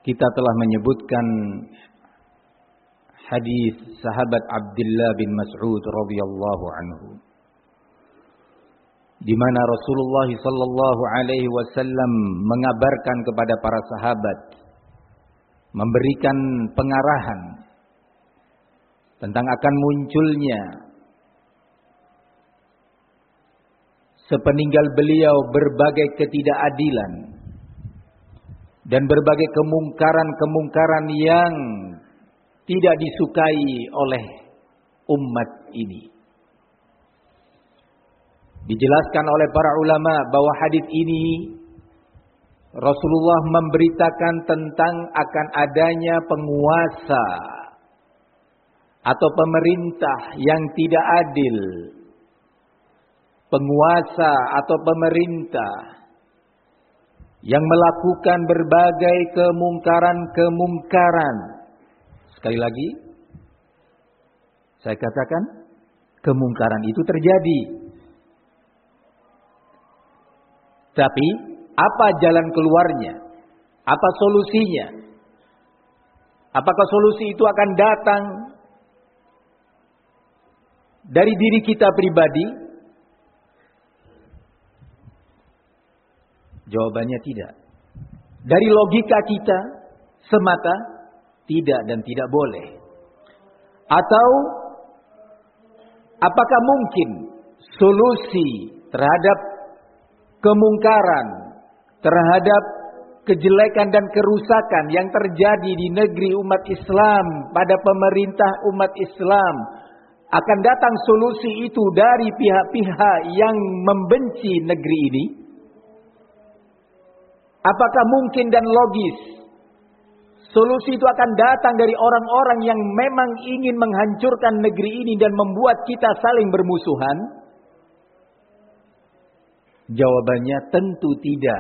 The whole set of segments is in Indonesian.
Kita telah menyebutkan hadis sahabat Abdullah bin Mas'ud radhiyallahu anhu, di mana Rasulullah sallallahu alaihi wasallam mengabarkan kepada para sahabat, memberikan pengarahan tentang akan munculnya sepeninggal beliau berbagai ketidakadilan dan berbagai kemungkaran-kemungkaran yang tidak disukai oleh umat ini. Dijelaskan oleh para ulama bahwa hadis ini Rasulullah memberitakan tentang akan adanya penguasa atau pemerintah yang tidak adil. Penguasa atau pemerintah yang melakukan berbagai kemungkaran-kemungkaran. Sekali lagi, saya katakan, kemungkaran itu terjadi. Tapi, apa jalan keluarnya? Apa solusinya? Apakah solusi itu akan datang dari diri kita pribadi? Jawabannya tidak. Dari logika kita semata, tidak dan tidak boleh. Atau apakah mungkin solusi terhadap kemungkaran, terhadap kejelekan dan kerusakan yang terjadi di negeri umat Islam, pada pemerintah umat Islam, akan datang solusi itu dari pihak-pihak yang membenci negeri ini? Apakah mungkin dan logis solusi itu akan datang dari orang-orang yang memang ingin menghancurkan negeri ini dan membuat kita saling bermusuhan? Jawabannya tentu tidak.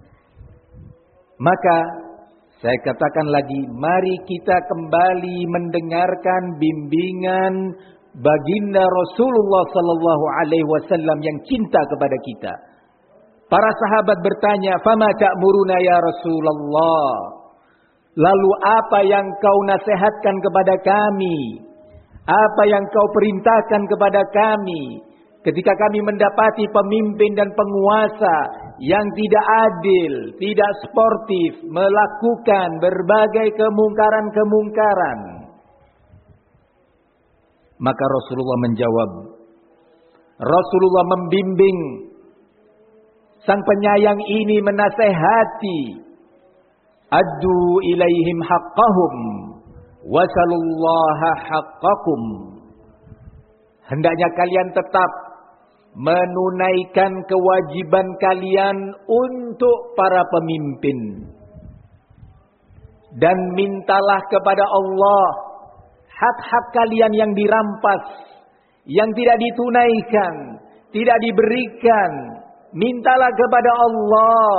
Maka saya katakan lagi, mari kita kembali mendengarkan bimbingan baginda Rasulullah sallallahu alaihi wasallam yang cinta kepada kita. Para sahabat bertanya, "Fama ta'muruna ya Rasulullah?" Lalu apa yang kau nasihatkan kepada kami? Apa yang kau perintahkan kepada kami ketika kami mendapati pemimpin dan penguasa yang tidak adil, tidak sportif, melakukan berbagai kemungkaran-kemungkaran? Maka Rasulullah menjawab, Rasulullah membimbing sang penyayang ini, menasehati, addu ilaihim haqqahum wasalullaha haqqakum. Hendaknya kalian tetap menunaikan kewajiban kalian untuk para pemimpin, dan mintalah kepada Allah hak-hak kalian yang dirampas, yang tidak ditunaikan, tidak diberikan. Mintalah kepada Allah.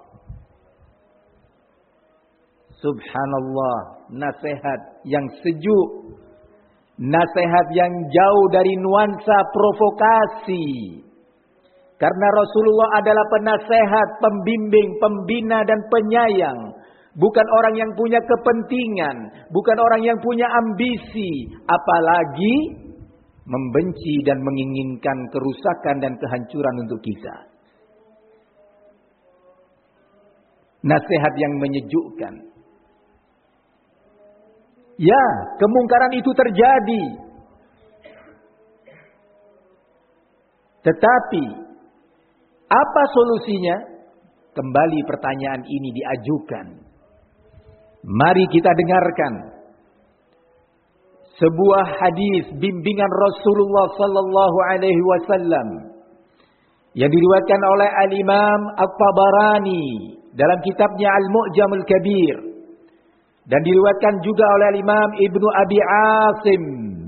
Subhanallah, nasihat yang sejuk, nasihat yang jauh dari nuansa provokasi. Karena Rasulullah adalah penasehat, pembimbing, pembina dan penyayang. Bukan orang yang punya kepentingan, bukan orang yang punya ambisi, apalagi membenci dan menginginkan kerusakan dan kehancuran untuk kita. Nasihat yang menyejukkan. Ya, kemungkaran itu terjadi. Tetapi, apa solusinya? Kembali pertanyaan ini diajukan. Mari kita dengarkan sebuah hadis bimbingan Rasulullah sallallahu alaihi wasallam yang diriwayatkan oleh Al-Imam At-Tabarani dalam kitabnya Al-Mu'jamul Kabir, dan diriwayatkan juga oleh Al-Imam Ibnu Abi Asim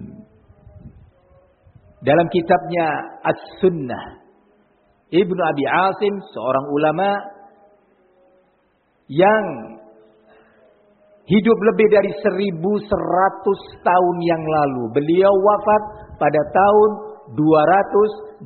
dalam kitabnya As-Sunnah. Ibnu Abi Asim seorang ulama yang hidup lebih dari 1100 tahun yang lalu. Beliau wafat pada tahun 287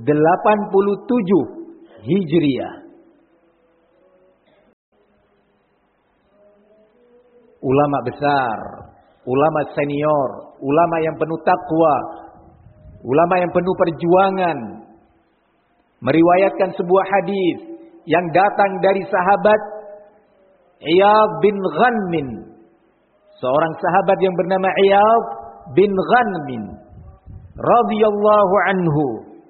Hijriah. ulama besar, ulama senior, ulama yang penuh takwa, ulama yang penuh perjuangan, meriwayatkan sebuah hadis yang datang dari sahabat Iyad bin Ghanmin, seorang sahabat yang bernama Iyad bin Ghanmin radhiyallahu anhu.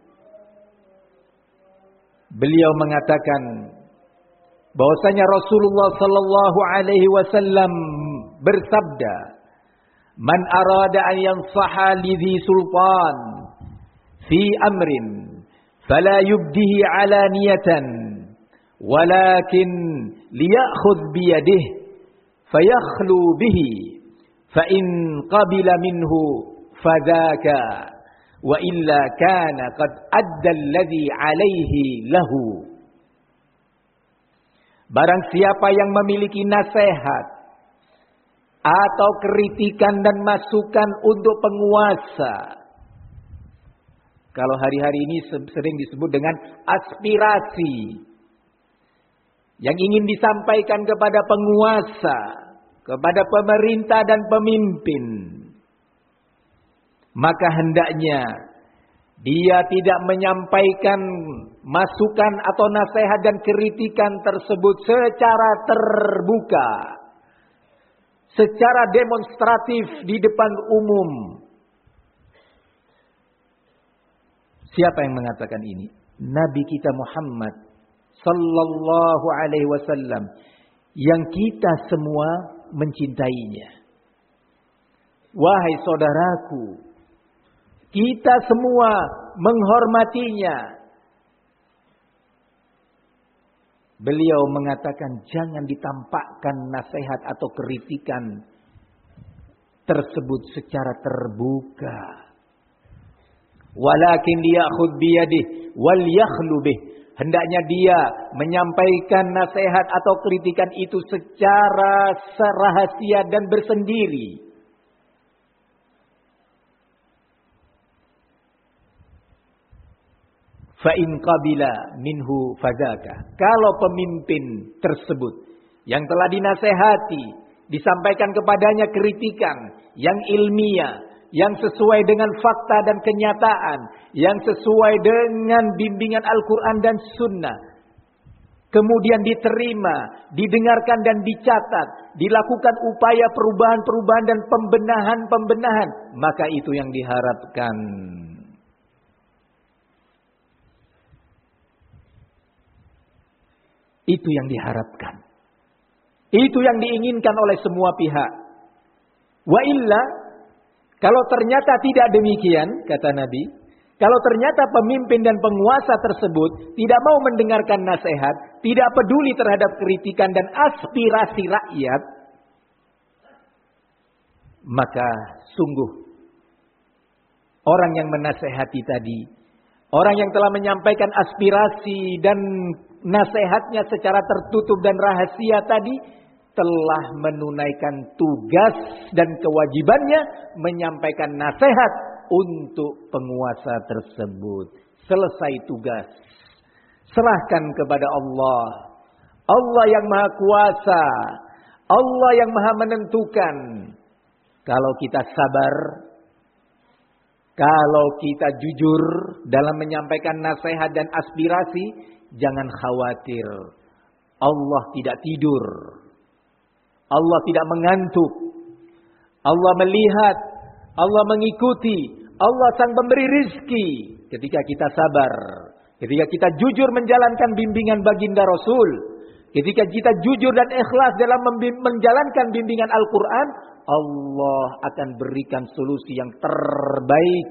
Beliau mengatakan bahwasanya Rasulullah sallallahu alaihi wasallam bersabda, "Man arada an yansaha lidhi sultan fi amrin fala yubdihi alaniyatan walakin liyakhudh bi yadihi fayakhlu bihi fa in qabila minhu fadhaka wa illa kana qad adda alladhi alaihi lahu." Barang siapa yang memiliki nasihat atau kritikan dan masukan untuk penguasa, kalau hari-hari ini sering disebut dengan aspirasi, yang ingin disampaikan kepada penguasa, kepada pemerintah dan pemimpin, maka hendaknya dia tidak menyampaikan masukan atau nasihat dan kritikan tersebut secara terbuka, secara demonstratif di depan umum. Siapa yang mengatakan ini? Nabi kita Muhammad sallallahu alaihi wasallam yang kita semua mencintainya. Wahai saudaraku, kita semua menghormatinya. Beliau mengatakan jangan ditampakkan nasihat atau kritikan tersebut secara terbuka. Walakin liya'khudh biyadihi wal yakhlu bih. Hendaknya dia menyampaikan nasihat atau kritikan itu secara rahasia dan bersendiri. Fa'in qabila minhu fadzaka. Kalau pemimpin tersebut yang telah dinasehati, disampaikan kepadanya kritikan yang ilmiah, yang sesuai dengan fakta dan kenyataan, yang sesuai dengan bimbingan Al-Quran dan Sunnah, kemudian diterima, didengarkan dan dicatat, dilakukan upaya perubahan-perubahan dan pembenahan-pembenahan, maka itu yang diharapkan. Itu yang diharapkan. Itu yang diinginkan oleh semua pihak. Wa illa, kalau ternyata tidak demikian, kata Nabi, kalau ternyata pemimpin dan penguasa tersebut tidak mau mendengarkan nasihat, tidak peduli terhadap kritikan dan aspirasi rakyat, maka sungguh orang yang menasehati tadi, orang yang telah menyampaikan aspirasi dan nasihatnya secara tertutup dan rahasia tadi telah menunaikan tugas dan kewajibannya menyampaikan nasihat untuk penguasa tersebut. Selesai tugas, serahkan kepada Allah. Allah yang Maha Kuasa, Allah yang Maha Menentukan. Kalau kita sabar, kalau kita jujur dalam menyampaikan nasihat dan aspirasi, jangan khawatir. Allah tidak tidur. Allah tidak mengantuk. Allah melihat. Allah mengikuti. Allah sang pemberi rizki. Ketika kita sabar. Ketika kita jujur menjalankan bimbingan baginda Rasul. Ketika kita jujur dan ikhlas dalam menjalankan bimbingan Al-Quran. Allah akan berikan solusi yang terbaik.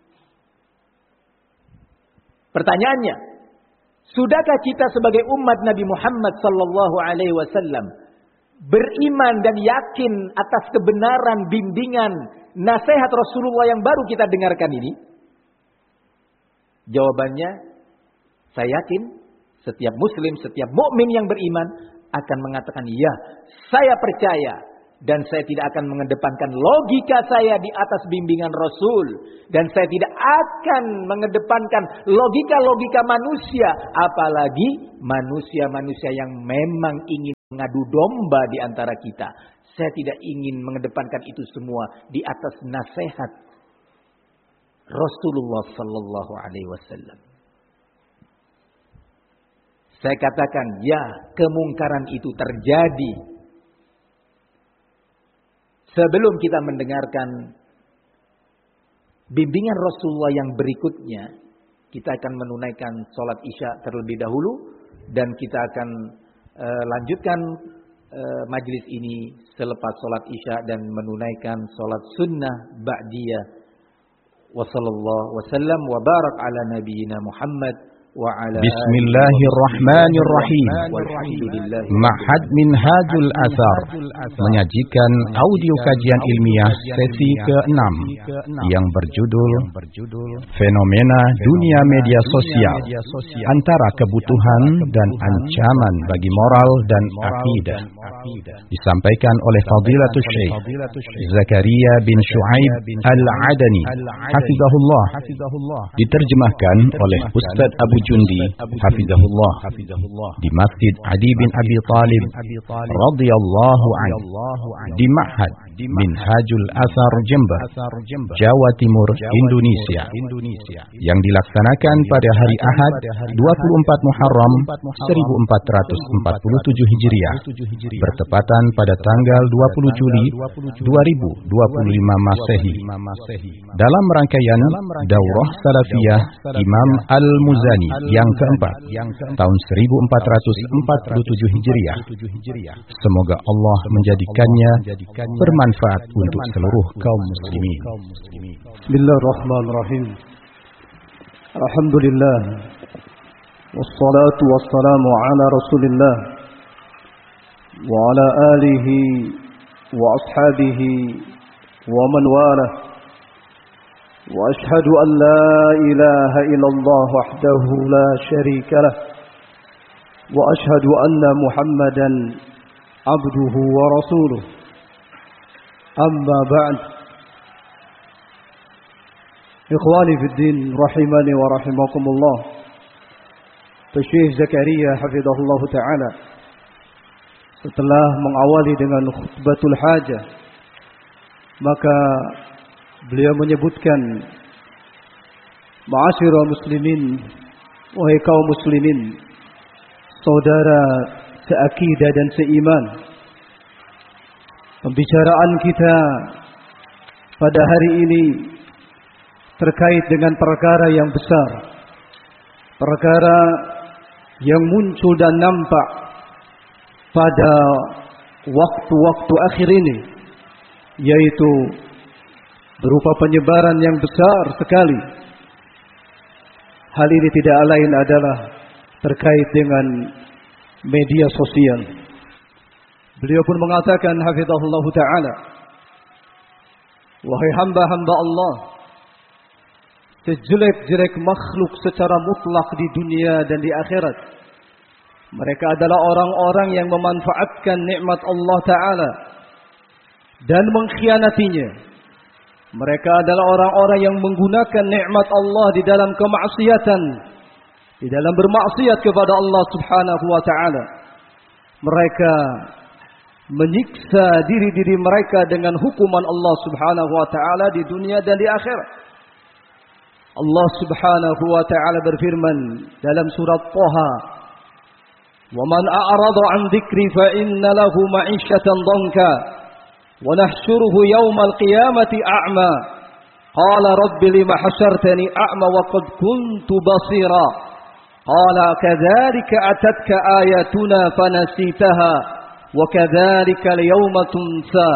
Pertanyaannya, sudahkah kita sebagai umat Nabi Muhammad sallallahu alaihi wasallam beriman dan yakin atas kebenaran bimbingan nasihat Rasulullah yang baru kita dengarkan ini? Jawabannya, saya yakin setiap muslim, setiap mukmin yang beriman akan mengatakan, ya, saya percaya. Dan saya tidak akan mengedepankan logika saya di atas bimbingan Rasul. Dan saya tidak akan mengedepankan logika-logika manusia. Apalagi manusia-manusia yang memang ingin mengadu domba di antara kita. Saya tidak ingin mengedepankan itu semua di atas nasihat Rasulullah sallallahu alaihi wasallam. Saya katakan, ya, kemungkaran itu terjadi. Sebelum kita mendengarkan bimbingan Rasulullah yang berikutnya, kita akan menunaikan sholat Isya terlebih dahulu. Dan kita akan lanjutkan majlis ini selepas sholat Isya dan menunaikan sholat sunnah ba'diyah. Wa sallallahu wasallam wa barak ala nabiyyina Muhammad. Bismillahirrahmanirrahim. Ma'had Minhajul Athar menyajikan audio kajian ilmiah sesi ke-6 yang berjudul Fenomena Dunia Media Sosial Antara Kebutuhan dan Ancaman Bagi Moral dan Akidah. Disampaikan oleh Fadilatul Syekh Zakaria bin Shu'aib Al-Adani hafizahullah, diterjemahkan oleh Ustaz Abu Jundi hafizahullah di Masjid Adi bin Abi Talib radhiyallahu anhu di Ma'had Minhajul Athar Jember, Jawa Timur, Indonesia, yang dilaksanakan pada hari Ahad 24 Muharram 1447 Hijriah bertepatan pada tanggal 20 Juli 2025 Masehi, dalam rangkaian Daurah Salafiyah Imam Al-Muzani yang keempat tahun 1447 Hijriah. Semoga Allah menjadikannya bermanfaat untuk seluruh kaum muslimin. Bismillahirrahmanirrahim. Alhamdulillah. Wassalatu wassalamu ala Rasulillah wa ala alihi wa ashabihi wa man walah. وأشهد أن لا إله إلا الله وحده لا شريك له وأشهد أن محمدا عبده ورسوله أما بعد إخواني في الدين رحمني ورحمكم الله. Syekh Zakaria hafizahullah ta'ala setelah mengawali dengan khutbatul hajah, maka beliau menyebutkan, ma'asyiral muslimin, wahai kaum muslimin, saudara seakidah dan seiman. Pembicaraan kita pada hari ini terkait dengan perkara yang besar, perkara yang muncul dan nampak pada waktu-waktu akhir ini, yaitu berupa penyebaran yang besar sekali. Hal ini tidak lain adalah terkait dengan media sosial. Beliau pun mengatakan hafizahullah ta'ala, wahai hamba-hamba Allah, sejelek-jelek makhluk secara mutlak di dunia dan di akhirat, mereka adalah orang-orang yang memanfaatkan nikmat Allah Ta'ala dan mengkhianatinya. Mereka adalah orang-orang yang menggunakan nikmat Allah di dalam kemaksiatan, di dalam bermaksiat kepada Allah Subhanahu wa Ta'ala. Mereka menyiksa diri-diri mereka dengan hukuman Allah Subhanahu wa Ta'ala di dunia dan di akhirat. Allah Subhanahu wa Ta'ala berfirman dalam surat Thaha, "Wa man a'rada 'an dzikri fa inna lahu ma'isyatan dhanka wa nahsyuruhu yaumal qiyamati a'ma. Qala rabbi lima hasyartani a'ma wa qad kuntu basira. Qala kadzalika atatka ayatuna fanasitaha wa kadzalika al-yawma tunsa."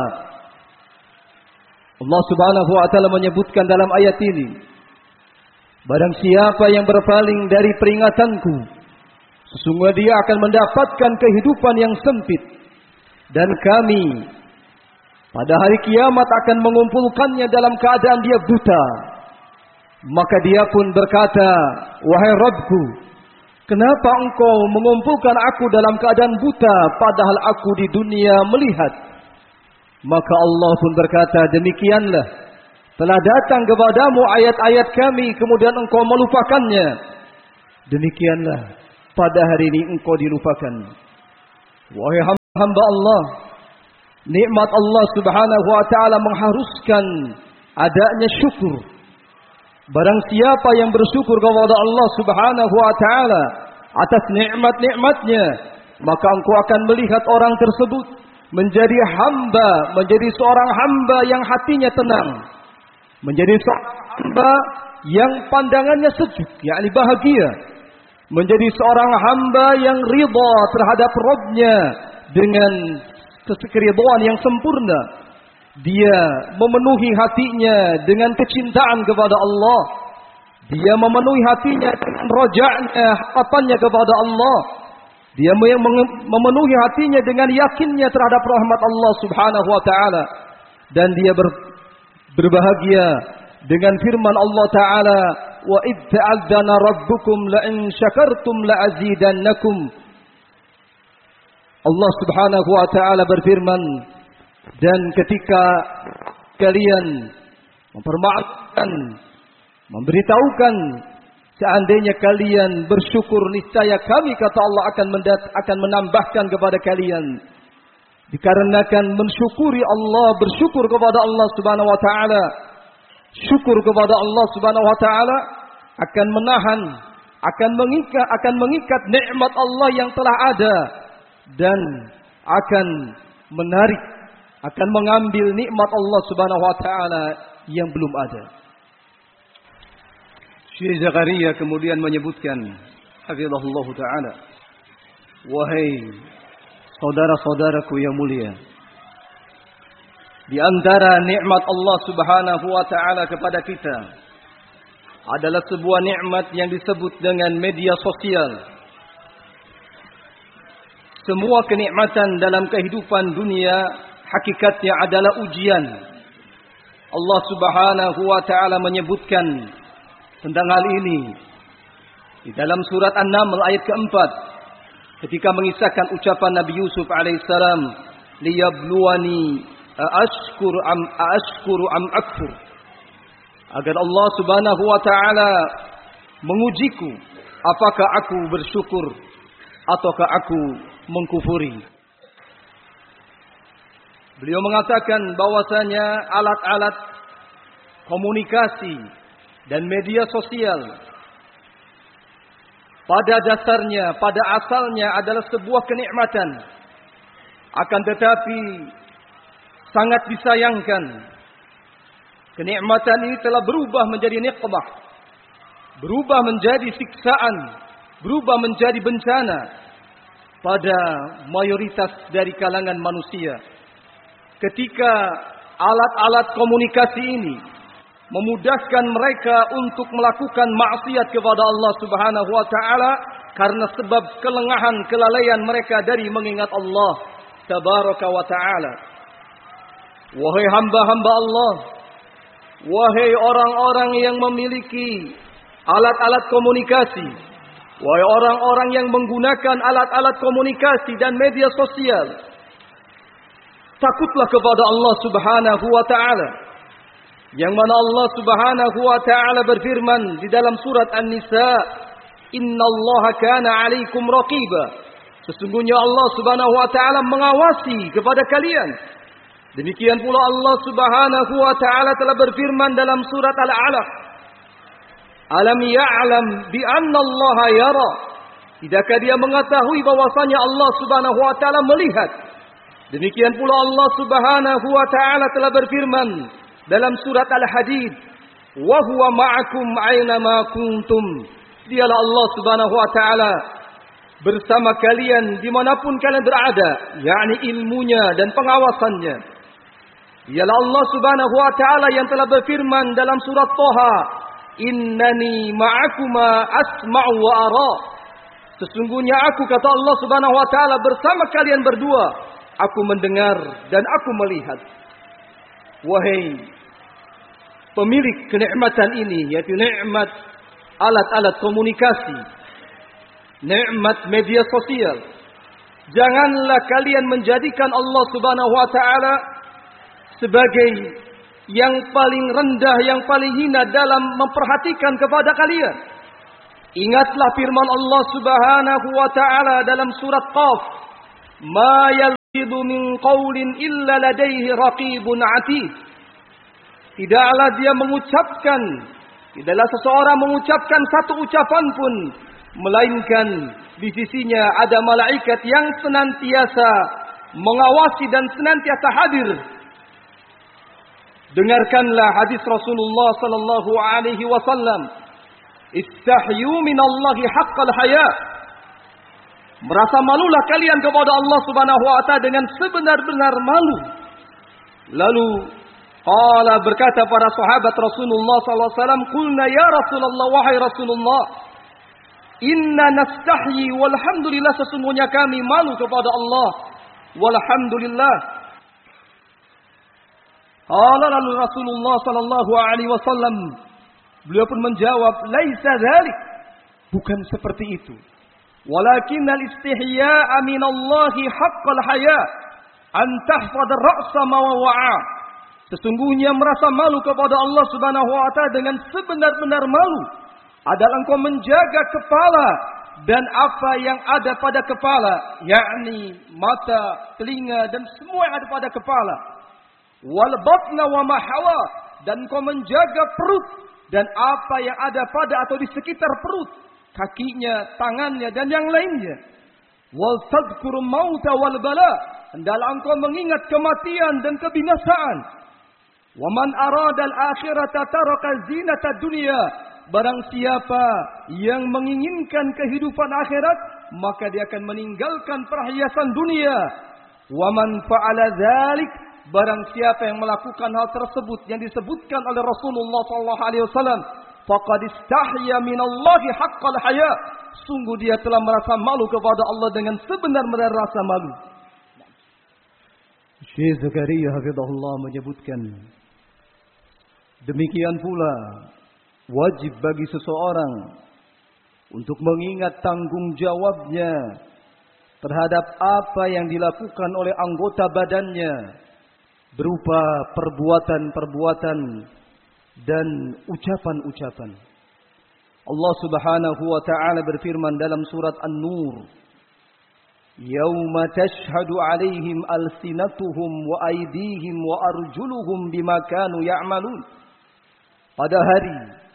Allah Subhanahu wa Ta'ala menyebutkan dalam ayat ini, barang siapa yang berpaling dari peringatanku, sesungguhnya dia akan mendapatkan kehidupan yang sempit, dan kami pada hari kiamat akan mengumpulkannya dalam keadaan dia buta. Maka dia pun berkata, wahai Rabbku, kenapa engkau mengumpulkan aku dalam keadaan buta, padahal aku di dunia melihat? Maka Allah pun berkata, demikianlah, telah datang kepadamu ayat-ayat kami, kemudian engkau melupakannya. Demikianlah, pada hari ini engkau dilupakan. Wahai hamba Allah, nikmat Allah Subhanahu wa taala mengharuskan adanya syukur. Barang siapa yang bersyukur kepada Allah Subhanahu wa taala atas nikmat-nikmatnya, maka engkau akan melihat orang tersebut menjadi seorang hamba yang hatinya tenang, menjadi seorang hamba yang pandangannya sejuk, yakni bahagia, menjadi seorang hamba yang ridha terhadap Rabb-nya dengan keridhaan yang sempurna. Dia memenuhi hatinya dengan kecintaan kepada Allah. Dia memenuhi hatinya dengan raja'nya, harapannya kepada Allah. Dia memenuhi hatinya dengan yakinnya terhadap rahmat Allah Subhanahu wa taala, dan dia berbahagia dengan firman Allah taala, wa id ta'adzana rabbukum la in syakartum la azidannakum. Allah Subhanahu wa taala berfirman, dan ketika kalian mempermaafkan, memberitahukan, seandainya kalian bersyukur, niscaya kami, kata Allah, akan menambahkan kepada kalian. Dikarenakan mensyukuri Allah, bersyukur kepada Allah Subhanahu wa taala, syukur kepada Allah Subhanahu wa taala akan menahan, akan mengikat nikmat Allah yang telah ada, dan akan menarik, akan mengambil nikmat Allah Subhanahu wa taala yang belum ada. Syekh Zakaria kemudian menyebutkan, hafizahullah taala, wahai saudara-saudaraku yang mulia, di antara nikmat Allah Subhanahu wa taala kepada kita adalah sebuah nikmat yang disebut dengan media sosial. Semua kenikmatan dalam kehidupan dunia hakikatnya adalah ujian. Allah Subhanahu wa taala menyebutkan tentang hal ini di dalam surat An-Naml ayat keempat, ketika mengisahkan ucapan Nabi Yusuf alaihissalam, liyabluwani ashkuru am akfur, agar Allah Subhanahu wa taala mengujiku, apakah aku bersyukur ataukah aku mengkufuri. Beliau mengatakan bahwasanya alat-alat komunikasi dan media sosial pada dasarnya, pada asalnya adalah sebuah kenikmatan. Akan tetapi sangat disayangkan, kenikmatan ini telah berubah menjadi nikmah, berubah menjadi siksaan, berubah menjadi bencana pada mayoritas dari kalangan manusia. Ketika alat-alat komunikasi ini memudahkan mereka untuk melakukan maksiat kepada Allah Subhanahu wa taala karena sebab kelengahan, kelalaian mereka dari mengingat Allah Tabaraka wa taala. Wahai hamba-hamba Allah, wahai orang-orang yang memiliki alat-alat komunikasi, wahai orang-orang yang menggunakan alat-alat komunikasi dan media sosial, takutlah kepada Allah Subhanahu wa taala, yang mana Allah Subhanahu wa taala berfirman di dalam surat An-Nisa, innallaha kana 'alaikum raqiba. Sesungguhnya Allah Subhanahu wa taala mengawasi kepada kalian. Demikian pula Allah Subhanahu wa taala telah berfirman dalam surat Al-Alaq, alam ya'lam bi anna Allah yara. Tidakkah dia mengetahui bahwasanya Allah Subhanahu wa taala melihat? Demikian pula Allah Subhanahu wa taala telah berfirman dalam surat Al-Hadid, wa huwa ma'akum aina ma kuntum. Dialah Allah Subhanahu wa taala bersama kalian dimanapun kalian berada, yakni ilmunya dan pengawasannya. Dialah Allah Subhanahu wa taala yang telah berfirman dalam surat Thaha, innani ma'akuma asma'u wa ara. Sesungguhnya aku, kata Allah Subhanahu wa taala, bersama kalian berdua, aku mendengar dan aku melihat. Wahai pemilik kenikmatan ini, yaitu nikmat alat-alat komunikasi, nikmat media sosial, janganlah kalian menjadikan Allah Subhanahu wa taala sebagai yang paling rendah, yang paling hina dalam memperhatikan kepada kalian. Ingatlah firman Allah Subhanahu wa taala dalam surat Qaf, ma min qaulin illa ladaihi raqibun atid. Tidaklah dia mengucapkan, tidaklah seseorang mengucapkan satu ucapan pun, melainkan di sisinya ada malaikat yang senantiasa mengawasi dan senantiasa hadir. Dengarkanlah hadis Rasulullah sallallahu alaihi wasallam, "Istahyu minallahi haqqal haya." Merasa malulah kalian kepada Allah Subhanahu wa taala dengan sebenar-benar malu. Lalu berkata para sahabat Rasulullah sallallahu alaihi wasallam, "Qulna ya Rasulullah, wahai Rasulullah, inna nastahyi walhamdulillah, sesungguhnya kami malu kepada Allah, walhamdulillah." Lalu Rasulullah sallallahu alaihi wasallam beliau pun menjawab, "Laisa dzalik." Bukan seperti itu. Walakinnal istihya'a minallahi haqqal haya an tahfadha ar-ra'sa ma wa'a. Sesungguhnya merasa malu kepada Allah Subhanahu wa taala dengan sebenar-benar malu adalah engkau menjaga kepala dan apa yang ada pada kepala, yakni mata, telinga dan semua yang ada pada kepala. Wal batna wa ma hawa, dan engkau menjaga perut dan apa yang ada pada atau di sekitar perut, kakinya, tangannya dan yang lainnya. Wal tadhkur mauta wal bala, hendaklah engkau mengingat kematian dan kebinasaan. Wa man arada al-akhirata taraka zinata dunya, barang siapa yang menginginkan kehidupan akhirat, maka dia akan meninggalkan perhiasan dunia. Wa man fa'ala dzalik, barang siapa yang melakukan hal tersebut yang disebutkan oleh Rasulullah sallallahu alaihi wasallam, faqad istahya minallahi haqqal haya, sungguh dia telah merasa malu kepada Allah dengan sebenar-benar rasa malu. Syekh Zakaria hafizahullah menyebutkan, demikian pula wajib bagi seseorang untuk mengingat tanggung jawabnya terhadap apa yang dilakukan oleh anggota badannya berupa perbuatan-perbuatan dan ucapan-ucapan. Allah Subhanahu wa taala berfirman dalam surat An-Nur, "Yauma tashhadu 'alaihim alsinatuhum wa aydihim wa arjuluhum bima kanu ya'malun." Pada hari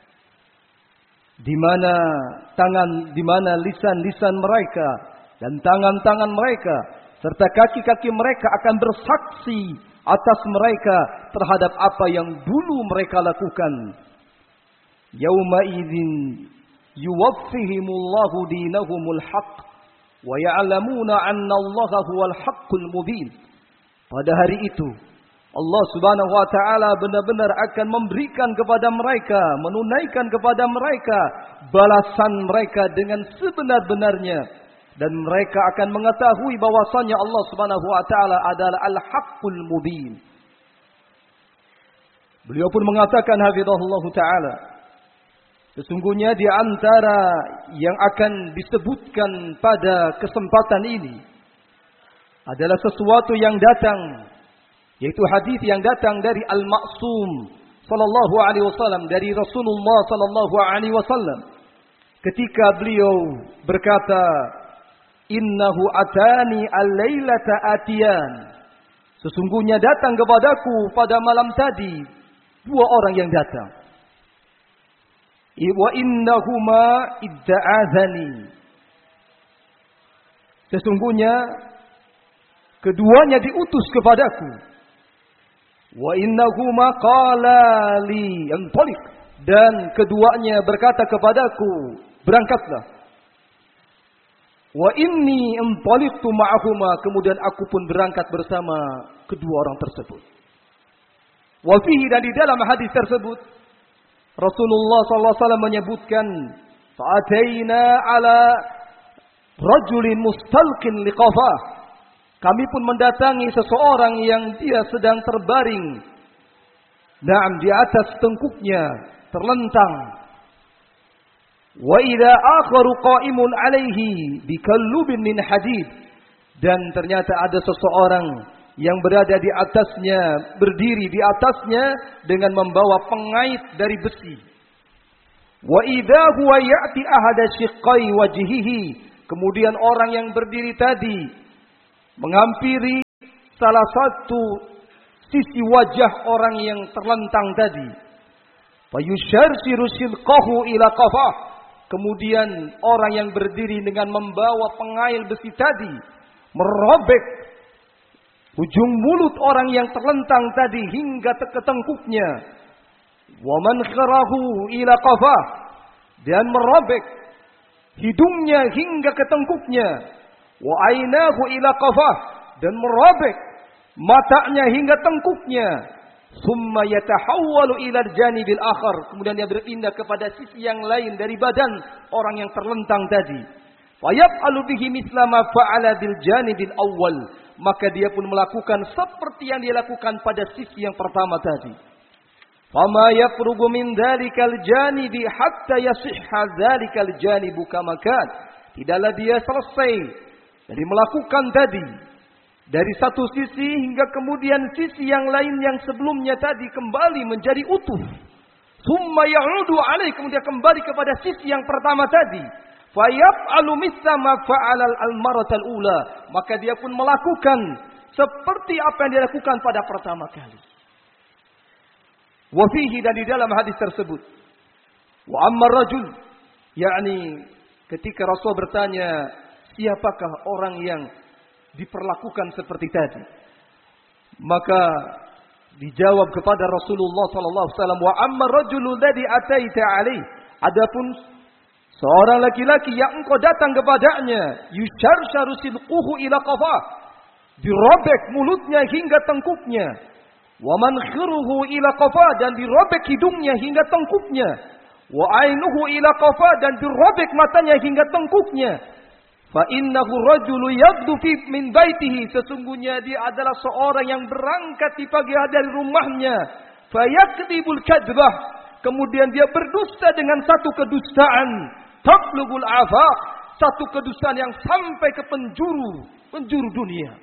di mana lisan-lisan mereka dan tangan-tangan mereka serta kaki-kaki mereka akan bersaksi atas mereka terhadap apa yang dulu mereka lakukan. Yauma idzin yuwaffihimullahu dinahumul haqq wa ya'lamuna anna Allaha huwal haqqul mubin. Pada hari itu Allah Subhanahu wa taala benar-benar akan memberikan kepada mereka, menunaikan kepada mereka balasan mereka dengan sebenar-benarnya, dan mereka akan mengetahui bahwasanya Allah Subhanahu wa taala adalah Al-Haqqul Mubin. Beliau pun mengatakan hafizahullah taala, sesungguhnya di antara yang akan disebutkan pada kesempatan ini adalah sesuatu yang datang, yaitu hadis yang datang dari Al-Ma'sum sallallahu alaihi wasallam, dari Rasulullah sallallahu alaihi wasallam, ketika beliau berkata, "Innahu atani al-lailata atiyan." Sesungguhnya datang kepadaku pada malam tadi dua orang yang datang. Wa innahuma idda'azani. Sesungguhnya keduanya diutus kepadaku. Wa innahuma qala li antaliq, dan keduanya berkata kepadaku, berangkatlah. Wa inni antaliqtu ma'ahuma, kemudian aku pun berangkat bersama kedua orang tersebut. Wa fihi, dan di dalam hadis tersebut Rasulullah sallallahu alaihi wasallam menyebutkan, fa'ataina ala rajulin mustalqin liqafah. Kami pun mendatangi seseorang yang dia sedang terbaring, di atas tengkuknya, terlentang. Wa idza akharu qa'imun 'alaihi bikallubin min hadid, dan ternyata ada seseorang yang berada di atasnya, berdiri di atasnya dengan membawa pengait dari besi. Wa idza huwa ya'ti ahada shiqqai wajhihi, kemudian orang yang berdiri tadi menghampiri salah satu sisi wajah orang yang terlentang tadi. Fayusharsiru silqahu ila qafah. Kemudian orang yang berdiri dengan membawa pengail besi tadi merobek ujung mulut orang yang terlentang tadi hingga ke tengkuknya. Wa mankharahu ila qafah, dan merobek hidungnya hingga ke tengkuknya. Wa ainahu ila qafah, dan merobek matanya hingga tengkuknya. Summa yatahawwalu ila janibil akhar, kemudian dia berpindah kepada sisi yang lain dari badan orang yang terlentang tadi. Fayaf'alu bihi mithla ma fa'ala bil janibil awwal, maka dia pun melakukan seperti yang dia lakukan pada sisi yang pertama tadi. Fama yafrugu min dzalikal janibi hatta yasihha dzalikal janibu kama kan. Tidaklah dia selesai dari melakukan tadi dari satu sisi hingga kemudian sisi yang lain yang sebelumnya tadi kembali menjadi utuh. Summa ya'udu alaih, kemudian kembali kepada sisi yang pertama tadi. Fayaf'alu mithla ma fa'ala al-maratal ula, maka dia pun melakukan seperti apa yang dia lakukan pada pertama kali. Wa fihi, dan di dalam hadis tersebut, wa amma rajul, yakni ketika Rasul bertanya siapakah orang yang diperlakukan seperti tadi, maka dijawab kepada Rasulullah sallallahu alaihi wasallam, wa amma rajulul ladzi ataita alaih, adapun seorang laki-laki yang engkau datang kepadanya, yusharsharu silquhu ila qafah, dirobek mulutnya hingga tengkuknya. Wa mankhruhu ila qafah, dan dirobek hidungnya hingga tengkuknya. Wa ainuhu ila qafah, dan dirobek matanya hingga tengkuknya. Fa innahu rajulu yabdu fi min baitihi, sesungguhnya dia adalah seorang yang berangkat di pagi hari dari rumahnya. Fa yakdibul kadzbah, kemudian dia berdusta dengan satu kedustaan. Tablugul afaq, satu kedustaan yang sampai ke penjuru dunia.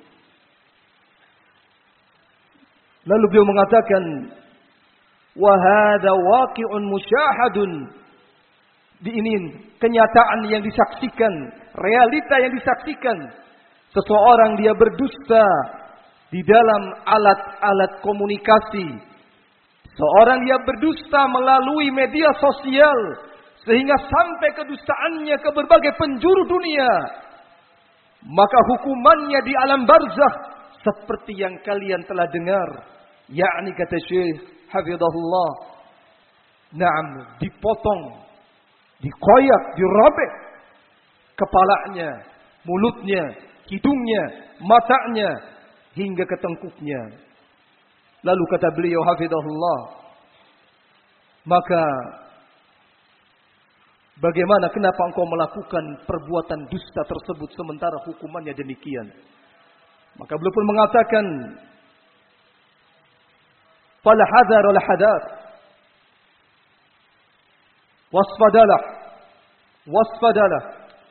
Lalu beliau mengatakan, wa hadza waqi'un musyahadun, ini kenyataan yang disaksikan, realita yang disaksikan. Seseorang dia berdusta di dalam alat-alat komunikasi. Seorang dia berdusta melalui media sosial, sehingga sampai kedustaannya ke berbagai penjuru dunia. Maka hukumannya di alam barzakh seperti yang kalian telah dengar, yakni kata Syekh hafizahullah, na'am, dipotong, dikoyak, dirobek kepalanya, mulutnya, hidungnya, matanya hingga ke tengkuknya. Lalu kata beliau hafizahullah, maka bagaimana, kenapa engkau melakukan perbuatan dusta tersebut sementara hukumannya demikian? Maka beliau pun mengatakan, fala hadar wal hadar, wasfadalah,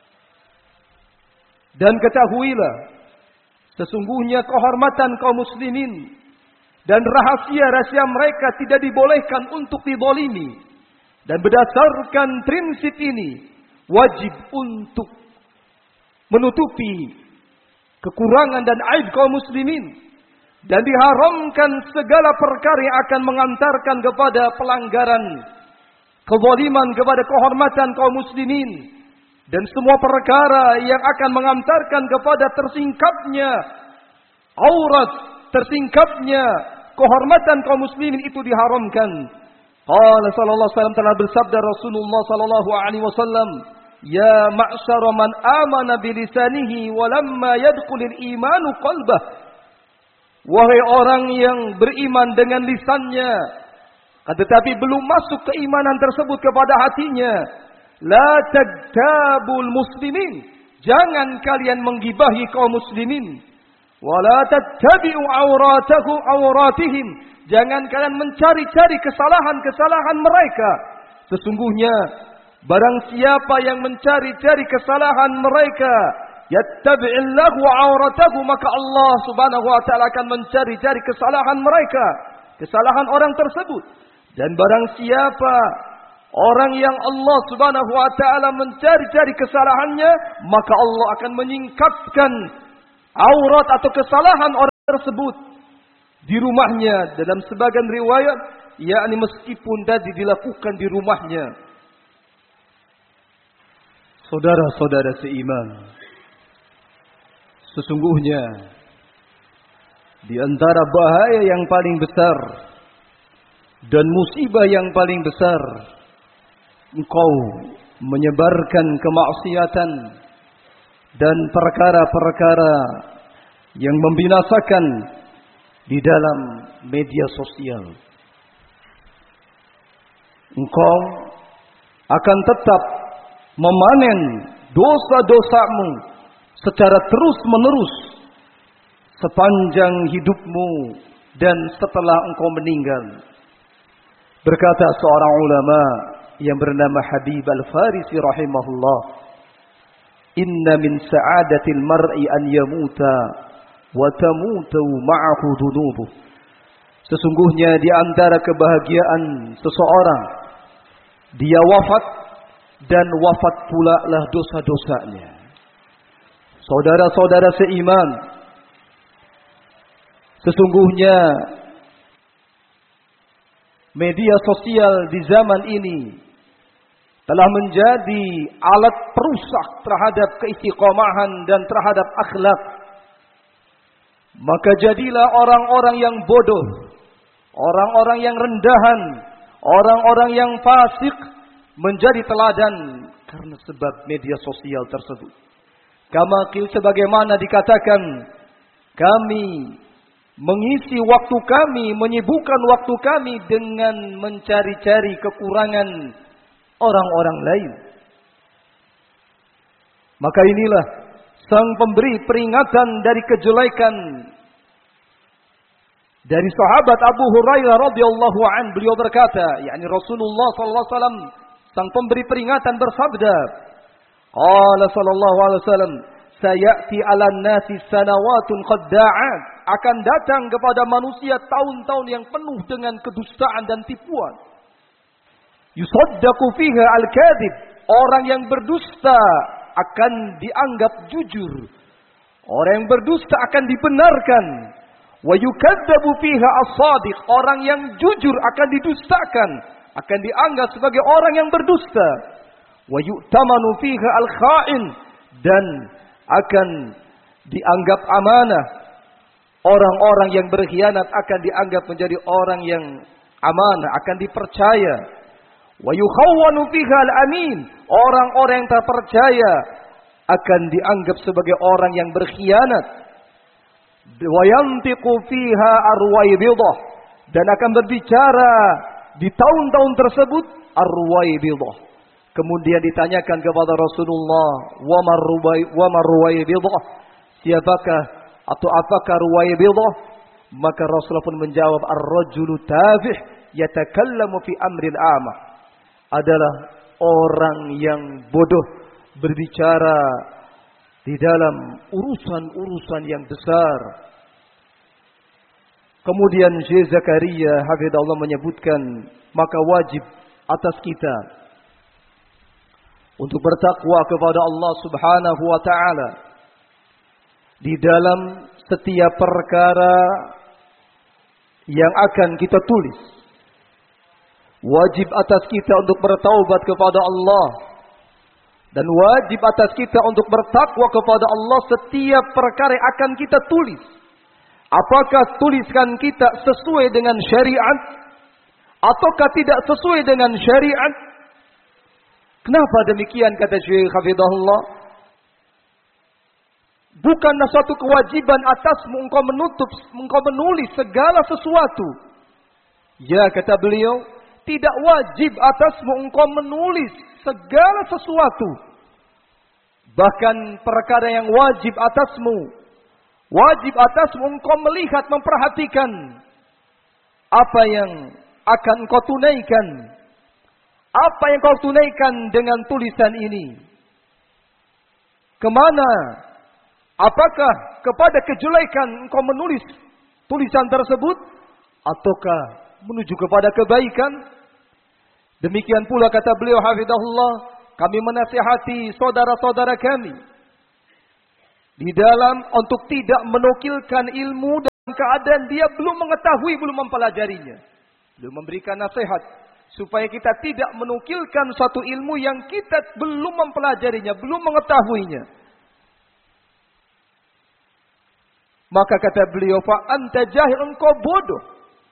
dan ketahuilah sesungguhnya kehormatan kaum muslimin dan rahasia-rahasia mereka tidak dibolehkan untuk dizalimi. Dan berdasarkan prinsip ini, wajib untuk menutupi kekurangan dan aib kaum muslimin. Dan diharamkan segala perkara yang akan mengantarkan kepada pelanggaran, kezaliman kepada kehormatan kaum muslimin. Dan semua perkara yang akan mengantarkan kepada tersingkapnya aurat, tersingkapnya kehormatan kaum muslimin itu diharamkan. Qala sallallahu alaihi wasallam, telah bersabda Rasulullah sallallahu alaihi wasallam, ya ma'syara man amana bilisanihi wa lamma yadkhulul imanu qalbah, wahai orang yang beriman dengan lisannya tetapi belum masuk keimanan tersebut kepada hatinya, la tagtabul muslimin, jangan kalian menggibahi kaum muslimin, wa la tattabi'u awratihim, jangan kalian mencari-cari kesalahan-kesalahan mereka. Sesungguhnya barang siapa yang mencari-cari kesalahan mereka, yattabi'illahu awratahu, maka Allah subhanahu wa ta'ala akan mencari-cari kesalahan mereka, kesalahan orang tersebut. Dan barang siapa orang yang Allah subhanahu wa ta'ala mencari-cari kesalahannya, maka Allah akan menyingkapkan aurat atau kesalahan orang tersebut di rumahnya. Dalam sebagian riwayat, yakni meskipun tadi dilakukan di rumahnya. Saudara-saudara seiman, sesungguhnya di antara bahaya yang paling besar dan musibah yang paling besar, engkau menyebarkan kemaksiatan dan perkara-perkara yang membinasakan di dalam media sosial. Engkau akan tetap memanen dosa-dosamu secara terus-menerus sepanjang hidupmu dan setelah engkau meninggal. Berkata seorang ulama yang bernama Habib Al-Farisi rahimahullah, "Inna min sa'adatil mar'i an yamuta wa tamutu ma'ahu dunubuh." Sesungguhnya di antara kebahagiaan seseorang, dia wafat dan wafat pula lah dosa-dosanya. Saudara-saudara seiman, sesungguhnya media sosial di zaman ini telah menjadi alat perusak terhadap keistiqomahan dan terhadap akhlak. Maka jadilah orang-orang yang bodoh, orang-orang yang rendahan, orang-orang yang fasik menjadi teladan karena sebab media sosial tersebut. Sebagaimana dikatakan, kami mengisi waktu kami, menyibukkan waktu kami dengan mencari-cari kekurangan orang-orang lain. Maka inilah sang pemberi peringatan dari kejelekan dari sahabat Abu Hurairah radhiyallahu an. Beliau berkata, yakni Rasulullah sallallahu alaihi wasallam, sang pemberi peringatan bersabda, qala sallallahu alaihi wasallam, sayati 'alan nasi sanawatun qadda'at, akan datang kepada manusia tahun-tahun yang penuh dengan kedustaan dan tipuan. Yusaddaqu fiha al-kadhib, orang yang berdusta akan dianggap jujur. Orang yang berdusta akan dibenarkan. Wa yukadzabu fiha as-shadiq, orang yang jujur akan didustakan, akan dianggap sebagai orang yang berdusta. Wa yu'tamanu fiha al-kha'in, dan akan dianggap amanah. Orang-orang yang berkhianat akan dianggap menjadi orang yang amanah, akan dipercaya. Wa yukhawwanu fiha al-amin, orang-orang yang terpercaya akan dianggap sebagai orang yang berkhianat. Wa yantiqu fiha arwaybidah, dan akan berbicara di tahun-tahun tersebut arwaybidah. Kemudian ditanyakan kepada Rasulullah, wa marwaybidah, siapakah atau apakah ruwaybidah? Maka Rasulullah pun menjawab, ar-rajulu tafih yatakallamu fi amril amah, adalah orang yang bodoh berbicara di dalam urusan-urusan yang besar. Kemudian Syekh Zakaria hafizahullah menyebutkan, maka wajib atas kita untuk bertakwa kepada Allah Subhanahu wa taala di dalam setiap perkara yang akan kita tulis. Wajib atas kita untuk bertaubat kepada Allah, dan wajib atas kita untuk bertakwa kepada Allah setiap perkara yang akan kita tulis. Apakah tuliskan kita sesuai dengan syariat ataukah tidak sesuai dengan syariat? Kenapa demikian, kata Syekh hafizahullah? Bukanlah suatu kewajiban atasmu engkau menulis segala sesuatu. Ya, kata beliau, tidak wajib atasmu engkau menulis segala sesuatu. Bahkan perkara yang wajib atasmu engkau melihat, memperhatikan apa yang akan engkau tunaikan. Apa yang kau tunaikan dengan tulisan ini? Kemana? Apakah kepada kejelekan engkau menulis tulisan tersebut, ataukah menuju kepada kebaikan? Demikian pula kata beliau hafizahullah, kami menasihati saudara-saudara kami di dalam untuk tidak menukilkan ilmu dan keadaan dia belum mengetahui, belum mempelajarinya. Belum memberikan nasihat supaya kita tidak menukilkan suatu ilmu yang kita belum mempelajarinya, belum mengetahuinya. Maka kata beliau, fa anta jahil, engkau bodoh.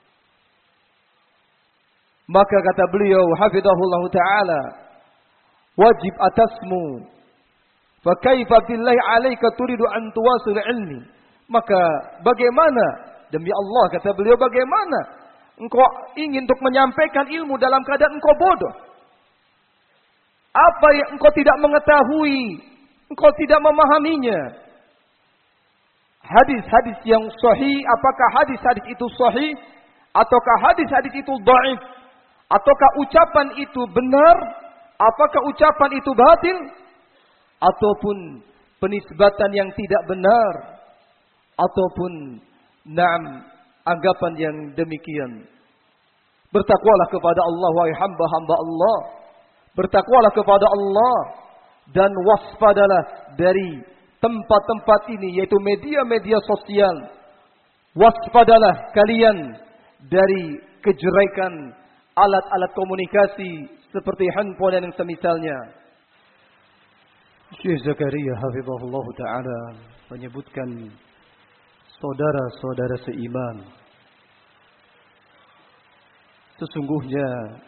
Maka kata beliau, hafizahullah taala, wajib atasmu, fa kaifa billahi alaika turidu an tuwasil ilmi. Maka bagaimana, demi Allah kata beliau, bagaimana engkau ingin untuk menyampaikan ilmu dalam keadaan engkau bodoh? Apa yang engkau tidak mengetahui, engkau tidak memahaminya. Hadis-hadis yang sahih, apakah hadis-hadis itu sahih ataukah hadis-hadis itu dhaif? Ataukah ucapan itu benar? Apakah ucapan itu batil? Ataupun penisbatan yang tidak benar? Ataupun anggapan yang demikian. Bertakwalah kepada Allah, wahai hamba-hamba Allah. Bertakwalah kepada Allah dan waspadalah dari tempat-tempat ini, yaitu media-media sosial. Waspadalah kalian dari kejelekan alat-alat komunikasi seperti handphone dan yang semisalnya. Syekh Zakaria hafizahullah taala menyebutkan saudara-saudara seiman, sesungguhnya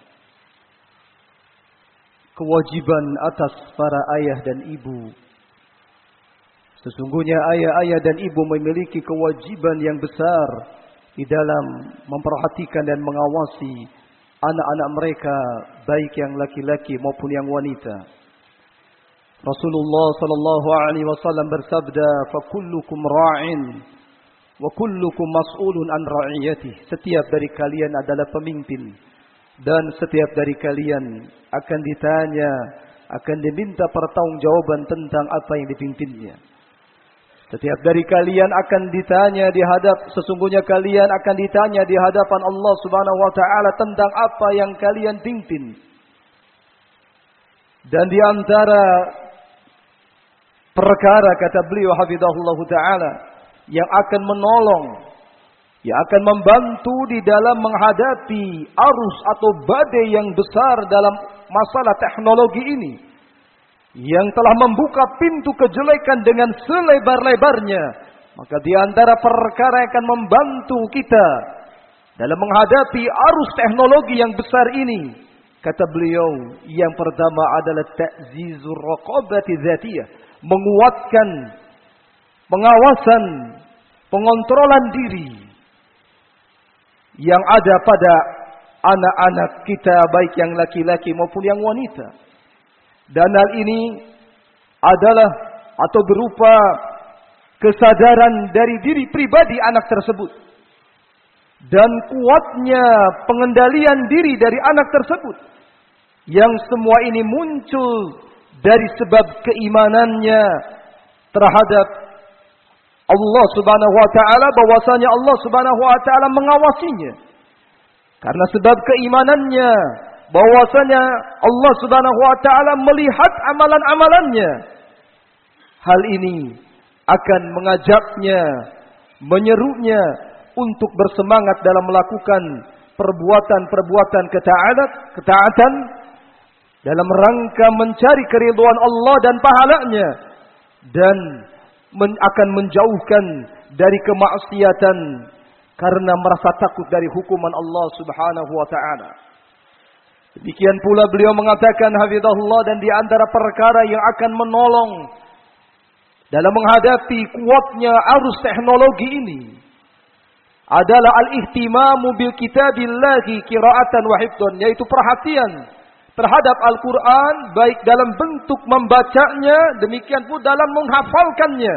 kewajiban atas para ayah dan ibu, sesungguhnya ayah-ayah dan ibu memiliki kewajiban yang besar di dalam memperhatikan dan mengawasi anak-anak mereka, baik yang laki-laki maupun yang wanita. Rasulullah sallallahu alaihi wasallam bersabda, "Fa kullukum ra'in wa kullukum mas'ulun an ra'iyatihi." Setiap dari kalian adalah pemimpin dan setiap dari kalian akan ditanya, akan diminta pertanggungjawaban tentang apa yang dipimpinnya. Setiap dari kalian akan ditanya sesungguhnya kalian akan ditanya di hadapan Allah Subhanahu wa taala tentang apa yang kalian pimpin. Dan di antara perkara, kata beliau hafizahullah taala, yang akan menolong, yang akan membantu di dalam menghadapi arus atau badai yang besar dalam masalah teknologi ini, yang telah membuka pintu kejelekan dengan selebar-lebarnya, maka di antara perkara yang akan membantu kita dalam menghadapi arus teknologi yang besar ini, kata beliau, yang pertama adalah ta'zizur raqabati dzatiyah, menguatkan pengawasan, pengontrolan diri yang ada pada anak-anak kita, baik yang laki-laki maupun yang wanita. Dan hal ini adalah atau berupa kesadaran dari diri pribadi anak tersebut dan kuatnya pengendalian diri dari anak tersebut, yang semua ini muncul dari sebab keimanannya terhadap Allah Subhanahu wa taala, bahwasanya Allah Subhanahu wa taala mengawasinya. Karena sebab keimanannya bahwasanya Allah Subhanahu wa taala melihat amalan-amalannya. Hal ini akan mengajaknya, menyerunya untuk bersemangat dalam melakukan perbuatan-perbuatan ketaatan dalam rangka mencari keridhaan Allah dan pahalanya, dan akan menjauhkan dari kemaksiatan karena merasa takut dari hukuman Allah Subhanahu wa taala. Demikian pula beliau mengatakan hafizahullah, dan di antara perkara yang akan menolong dalam menghadapi kuatnya arus teknologi ini adalah al-ihtimamu bil kitabillahi qira'atan wa hifdhan, yaitu perhatian terhadap Al-Quran, baik dalam bentuk membacanya, demikian pun dalam menghafalkannya.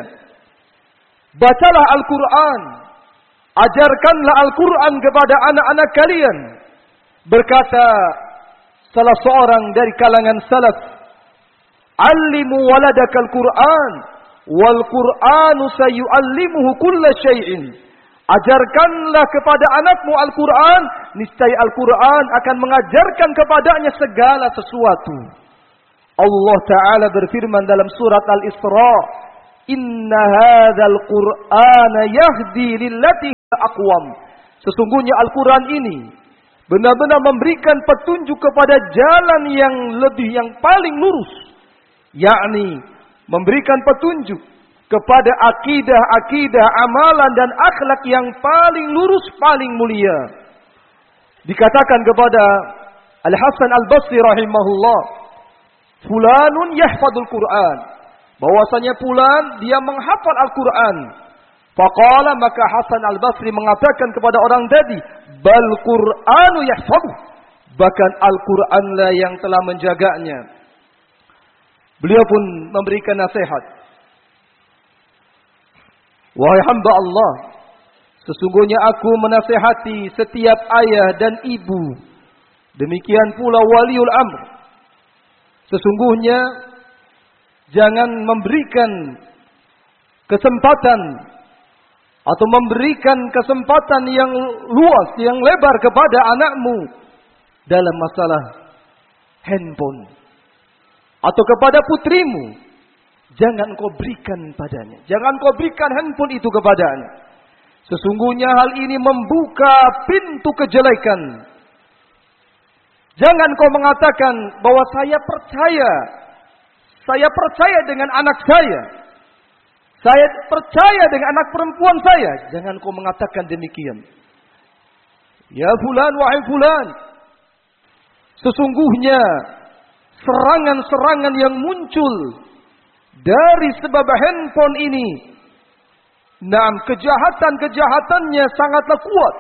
Bacalah Al-Quran, ajarkanlah Al-Quran kepada anak-anak kalian. Berkata salah seorang dari kalangan salaf, "Allimu waladaka Al-Quran, wal Qur'anu sayu'allimuhu kulla syai'in." Ajarkanlah kepada anakmu Al-Quran, niscaya Al-Quran akan mengajarkan kepadanya segala sesuatu. Allah Ta'ala berfirman dalam surat Al-Isra, "Inna hadzal Qur'ana yahdi lillati aqwam. Sesungguhnya Al-Quran ini benar-benar memberikan petunjuk kepada jalan yang paling lurus, yakni memberikan petunjuk kepada akidah, amalan dan akhlak yang paling lurus, paling mulia. Dikatakan kepada Al-Hasan Al-Basri rahimahullah, fulanun yahfadul Quran, bahwasanya fulan dia menghafal Al-Quran. Faqala, maka Hasan Al-Basri mengatakan kepada orang tadi, bal Qur'anu yahfadu, bahkan Al-Quranlah yang telah menjaganya. Beliau pun memberikan nasihat, wahai hamba Allah, sesungguhnya aku menasihati setiap ayah dan ibu, demikian pula waliul amr. Sesungguhnya jangan memberikan kesempatan atau memberikan kesempatan yang luas, yang lebar kepada anakmu dalam masalah handphone, atau kepada putrimu. Jangan kau berikan padanya, jangan kau berikan handphone itu kepadanya. Sesungguhnya hal ini membuka pintu kejelekan. Jangan kau mengatakan bahwa saya percaya dengan anak saya percaya dengan anak perempuan saya. Jangan kau mengatakan demikian. Ya fulan, wahai fulan, sesungguhnya serangan-serangan yang muncul dari sebab handphone ini, kejahatan-kejahatannya sangatlah kuat.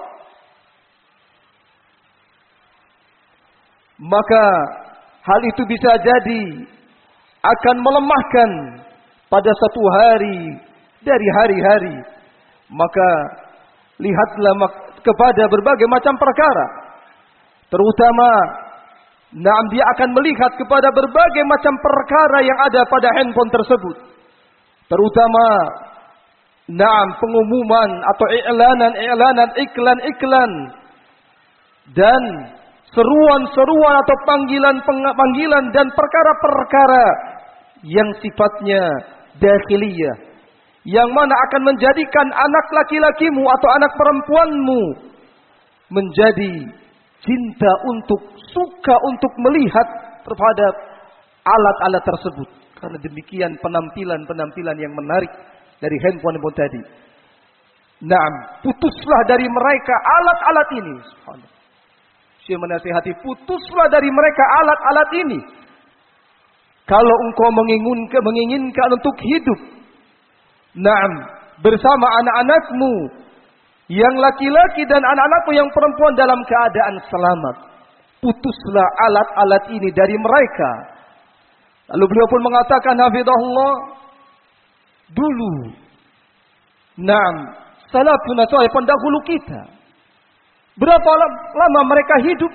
Maka hal itu bisa jadi akan melemahkan pada satu hari dari hari-hari. Maka lihatlah kepada berbagai macam perkara, terutama dia akan melihat kepada berbagai macam perkara yang ada pada handphone tersebut, terutama pengumuman atau iklan dan seruan-seruan atau panggilan dan perkara-perkara yang sifatnya dakhiliyah, yang mana akan menjadikan anak laki-lakimu atau anak perempuanmu menjadi suka untuk melihat terhadap alat-alat tersebut. Karena demikian penampilan yang menarik dari handphone tadi. Putuslah dari mereka alat-alat ini. Subhanallah. Syekh menasihati, putuslah dari mereka alat-alat ini. Kalau engkau menginginkan untuk hidup bersama anak-anakmu yang laki-laki dan anak-anakmu yang perempuan dalam keadaan selamat, putuslah alat-alat ini dari mereka. Lalu beliau pun mengatakan, hafizahullah, dulu salafun salih, pendahulu kita, berapa lama mereka hidup?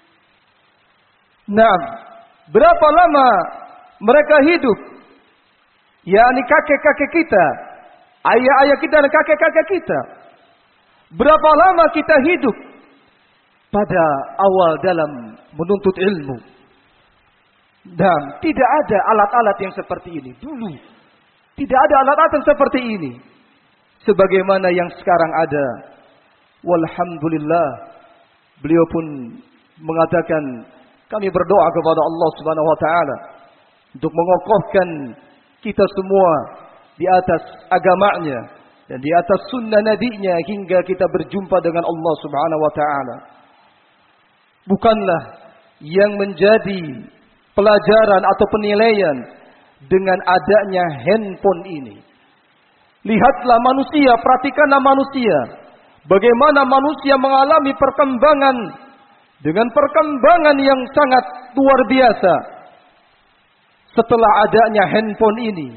Berapa lama mereka hidup? yakni kakek-kakek kita, ayah-ayah kita dan kakek-kakek kita. Berapa lama kita hidup pada awal dalam menuntut ilmu. Dan tidak ada alat-alat yang seperti ini dulu. Tidak ada alat-alat yang seperti ini sebagaimana yang sekarang ada. Walhamdulillah. Beliau pun mengatakan, kami berdoa kepada Allah Subhanahu wa taala untuk mengokohkan kita semua di atas agamanya dan di atas sunnah nabinya hingga kita berjumpa dengan Allah Subhanahu wa taala. Bukanlah yang menjadi pelajaran atau penilaian dengan adanya handphone ini. Lihatlah manusia, perhatikanlah manusia. Bagaimana manusia mengalami perkembangan dengan perkembangan yang sangat luar biasa setelah adanya handphone ini.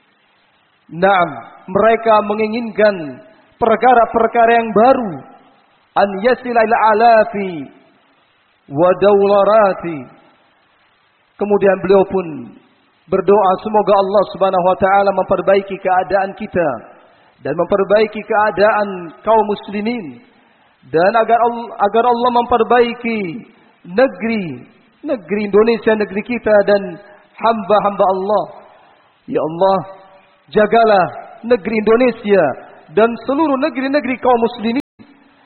Mereka menginginkan perkara-perkara yang baru. An yasila ila alafi wa dawlarati. Kemudian beliau pun berdoa semoga Allah Subhanahu wa taala memperbaiki keadaan kita dan memperbaiki keadaan kaum muslimin, dan agar Allah memperbaiki negeri Indonesia, negeri kita dan hamba-hamba Allah. Ya Allah, jagalah negeri Indonesia dan seluruh negeri-negeri kaum muslimin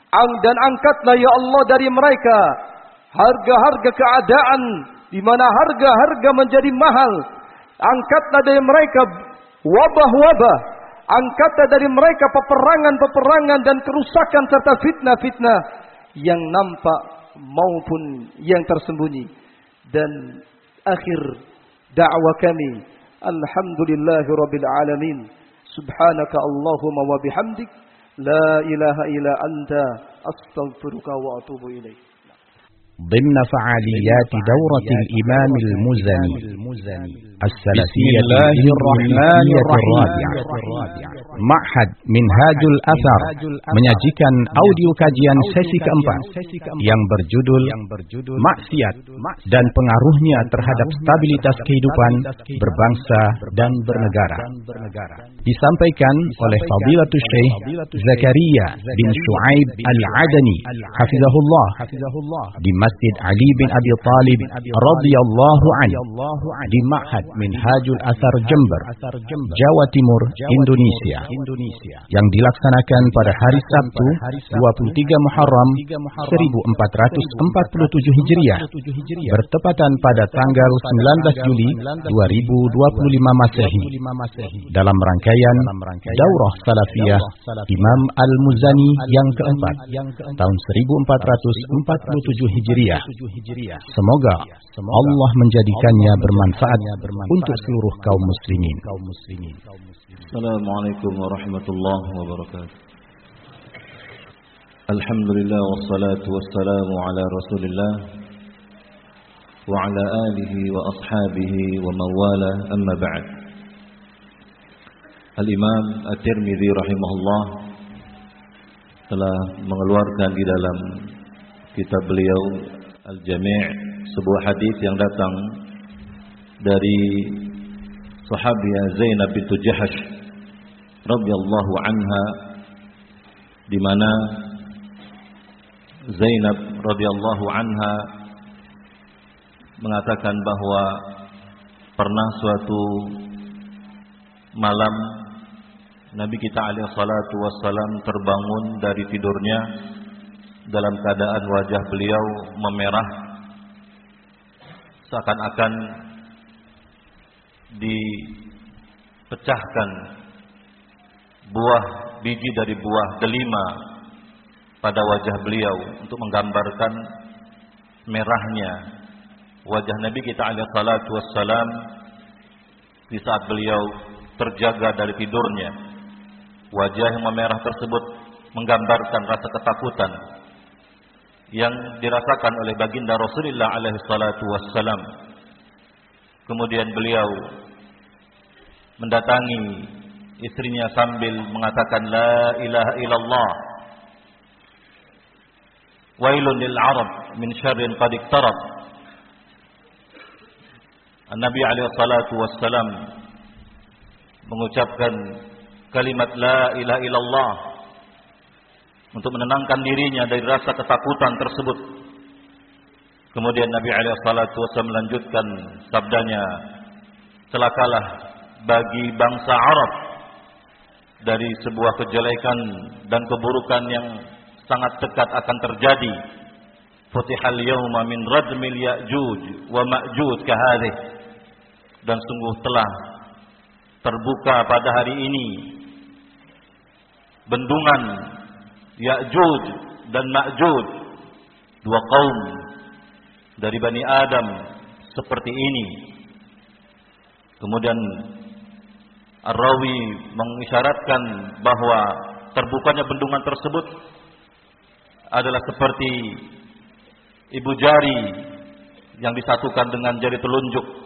Dan angkatlah ya Allah dari mereka harga-harga keadaan di mana harga-harga menjadi mahal. Angkatlah dari mereka wabah-wabah. Angkatlah dari mereka peperangan-peperangan dan kerusakan serta fitnah-fitnah yang nampak maupun yang tersembunyi. Dan akhir dakwah kami, alhamdulillahirabbil alamin. Subhanaka Allahumma wa bihamdik, la ilaha illa anta, astaghfiruka wa atubu ilaik. ضمن فعاليات دورة الإمام المزني السلفية الرابعة معهد منهاج الأثر menyajikan audio kajian sesi keempat yang berjudul Maksiat dan Pengaruhnya Terhadap Stabilitas Kehidupan Berbangsa dan Bernegara, disampaikan oleh Fadilatul Syekh Zakaria bin Shu'aib Al-Adani hafizahullah di Masjid Ali bin Abi Thalib radhiyallahu anhu di Ma'had Minhajul Athar Jember, Jawa Timur, Indonesia, yang dilaksanakan pada hari Sabtu 23 Muharram 1447 Hijriah bertepatan pada tanggal 19 Juli 2025 Masehi, dalam rangkaian Daurah Salafiyah Imam Al-Muzani yang keempat tahun 1447 Hijriah. Semoga Allah menjadikannya bermanfaat untuk seluruh kaum muslimin. Assalamualaikum warahmatullahi wabarakatuh. Alhamdulillah wassalatu wassalamu ala Rasulillah wa ala alihi wa ashabihi wa mawala, amma ba'd. Al-Imam At-Tirmidzi rahimahullah telah mengeluarkan di dalam kitab beliau Al-Jami' sebuah hadis yang datang dari sahabiah Zainab bintu Jahash radhiyallahu anha, di mana Zainab radhiyallahu anha mengatakan bahwa pernah suatu malam Nabi kita alaihi salatu wassalam terbangun dari tidurnya dalam keadaan wajah beliau memerah, seakan-akan dipecahkan buah biji dari buah delima pada wajah beliau untuk menggambarkan merahnya wajah Nabi kita alaihi salatu wassalam di saat beliau terjaga dari tidurnya. Wajah yang memerah tersebut menggambarkan rasa ketakutan yang dirasakan oleh baginda Rasulullah alaihi salatu wassalam. Kemudian beliau mendatangi istrinya sambil mengatakan la ilaha illallah, wailun lil arab min syarrin qad iqtarab. Nabi alaihi salatu wassalam mengucapkan kalimat la ilaha illallah untuk menenangkan dirinya dari rasa ketakutan tersebut. Kemudian Nabi alaihi salatu wasallam melanjutkan sabdanya, celakalah bagi bangsa Arab dari sebuah kejelekan dan keburukan yang sangat dekat akan terjadi. Futihal yawma min radmil ya'juj wa ma'juj kahadih. Dan sungguh telah terbuka pada hari ini bendungan Ya'juj dan Ma'juj, dua kaum dari Bani Adam seperti ini. Kemudian Ar-Rawi mengisyaratkan bahwa terbukanya bendungan tersebut adalah seperti ibu jari yang disatukan dengan jari telunjuk.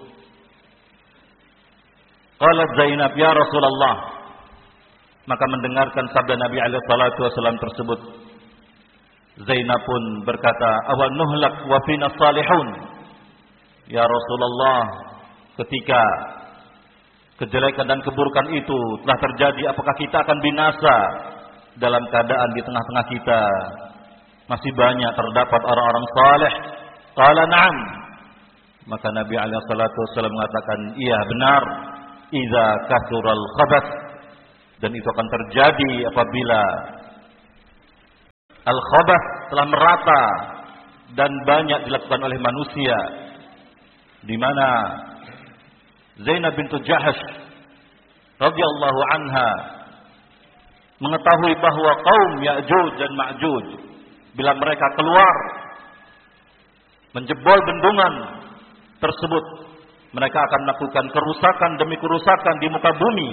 Qalat Zainab, ya Rasulullah. Maka mendengarkan sabda Nabi alaihi salatu wasallam tersebut, Zainab pun berkata, awan nuhlak wa fina salihun. Ya Rasulullah, ketika kejelekan dan keburukan itu telah terjadi, apakah kita akan binasa dalam keadaan di tengah-tengah kita masih banyak terdapat orang-orang saleh? Qala na'am. Maka Nabi alaihi salatu wasallam mengatakan, iya benar, idza kathural khabath, dan itu akan terjadi apabila Al-khabath telah merata dan banyak dilakukan oleh manusia, di mana Zainab bintu Jahash radhiyallahu anha mengetahui bahwa kaum Ya'juj dan Ma'juj bila mereka keluar menjebol bendungan tersebut, mereka akan melakukan kerusakan demi kerusakan di muka bumi.